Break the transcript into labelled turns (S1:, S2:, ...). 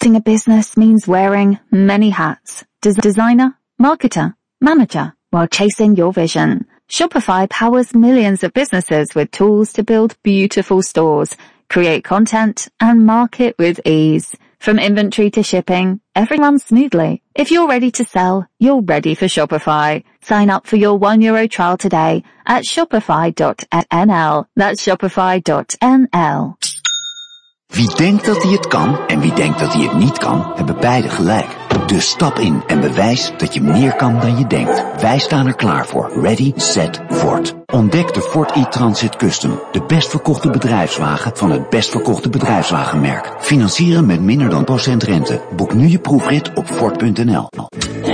S1: Starting a business means wearing many hats. Designer, marketer, manager, while chasing your vision. Shopify powers millions of businesses with tools to build beautiful stores, create content, and market with ease. From inventory to shipping, everything runs smoothly. If you're ready to sell, you're ready for Shopify. Sign up for your €1 trial today at shopify.nl. That's shopify.nl.
S2: Wie denkt dat hij het kan en wie denkt dat hij het niet kan, hebben beide gelijk. Dus stap in en bewijs dat je meer kan dan je denkt. Wij staan er klaar voor. Ready, set, Ford. Ontdek de Ford e-Transit Custom. De best verkochte bedrijfswagen van het best verkochte bedrijfswagenmerk. Financieren met minder dan % rente. Boek nu je proefrit op Ford.nl.